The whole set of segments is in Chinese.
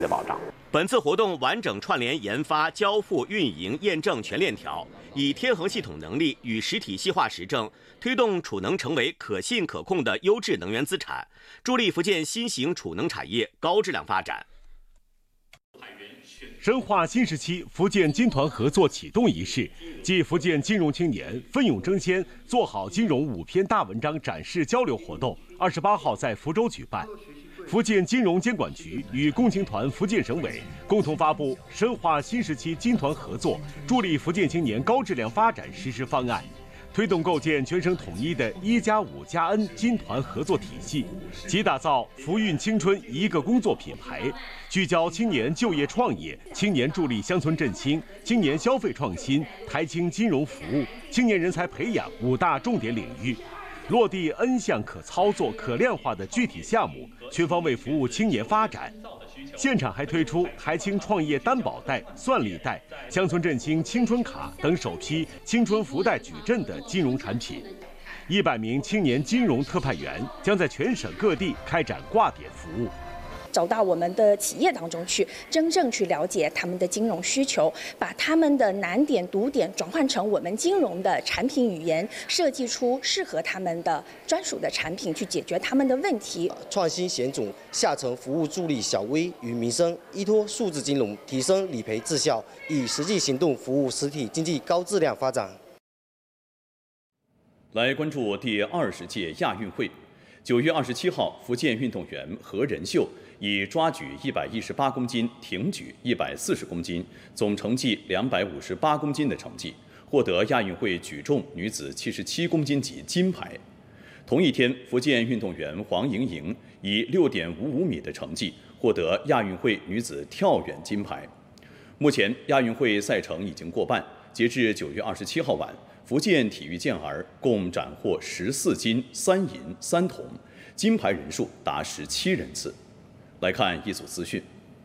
的保障。 本次活动完整串联研发、交付、运营、验证全链条，以天衡系统能力与实体细化实证，推动储能成为可信可控的优质能源资产，助力福建新型储能产业高质量发展。 深化新时期福建金团合作启动仪式暨福建金融青年奋勇争先、做好金融5篇大文章展示交流活动28号在福州举办。福建金融监管局与共青团福建省委共同发布深化新时期金团合作，助力福建青年高质量发展实施方案，推动构建全省统一的1+5+N 金团合作体系，及打造福运青春一个工作品牌，聚焦青年就业创业、青年助力乡村振兴、青年消费创新、台青金融服务、青年人才培养5大重点领域，落地 N 项可操作、可量化的具体项目，全方位服务青年发展。现场还推出台青创业担保贷、算力贷、乡村振兴青春卡等首批青春福袋矩阵的金融产品。100名青年金融特派员将在全省各地开展挂点服务。 走到我们的企业当中去，真正去了解他们的金融需求，把他们的难点、堵点转换成我们金融的产品语言，设计出适合他们的专属的产品，去解决他们的问题。 创新险种下层服务助力小微与民生，依托数字金融提升理赔质效，以实际行动服务实体经济高质量发展。 来关注第20届亚运会。9月27号，福建运动员何仁秀以抓举118公斤、挺举140公斤，总成绩258公斤的成绩，获得亚运会举重女子77公斤级金牌。同一天，福建运动员黄莹莹以6.55米的成绩获得亚运会女子跳远金牌。目前，亚运会赛程已经过半，截至9月27号晚，福建体育健儿共斩获14金、3银、3铜，金牌人数达17人次。来看一组资讯。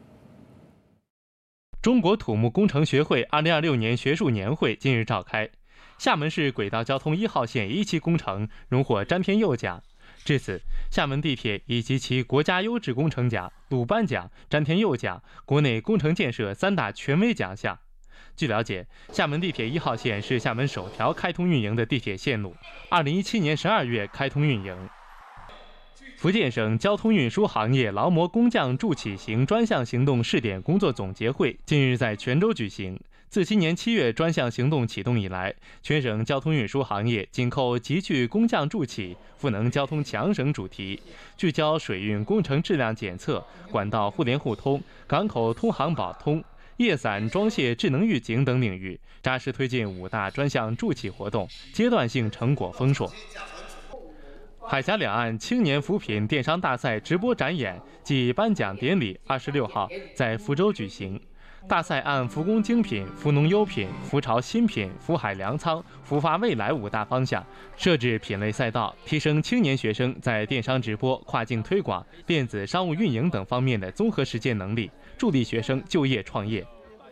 中国土木工程学会2026年学术年会近日召开，厦门市轨道交通1号线1期工程荣获詹天佑奖。至此，厦门地铁以及其国家优质工程奖、鲁班奖、詹天佑奖、国内工程建设3大权威奖项。据了解，厦门地铁1号线是厦门首条开通运营的地铁线路，2017年12月开通运营。福建省交通运输行业劳模工匠助企行专项行动试点工作总结会近日在泉州举行。自今年7月专项行动启动以来，全省交通运输行业紧扣集聚工匠助企、赋能交通强省主题，聚焦水运工程质量检测、管道互联互通、港口通航保通、叶伞装卸智能预警等领域，扎实推进5大专项助企活动，阶段性成果丰硕。海峡两岸青年扶贫电商大赛直播展演暨颁奖典礼26号在福州举行。大赛按福工精品、福农优品、福潮新品、福海粮仓、福发未来5大方向，设置品类赛道，提升青年学生在电商直播、跨境推广、电子商务运营等方面的综合实践能力，助力学生就业创业。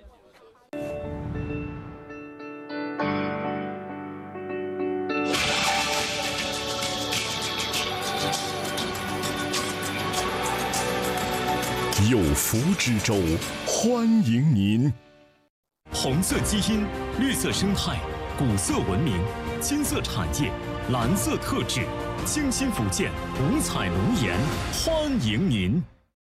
有福之州，欢迎您。 红色基因、绿色生态、古色文明、金色产业、蓝色特质，精心福建五彩龙颜，欢迎您。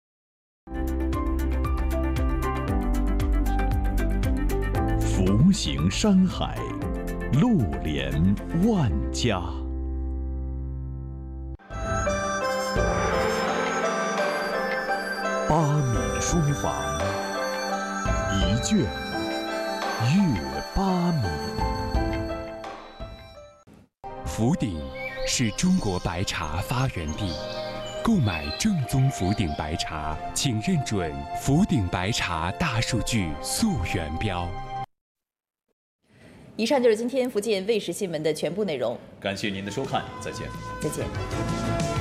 福行山海，路连万家。8米书房，一卷阅8米。 福鼎是中国白茶发源地，购买正宗福鼎白茶，请认准福鼎白茶大数据溯源标。 以上就是今天福建卫视新闻的全部内容， 感谢您的收看，再见。 再见。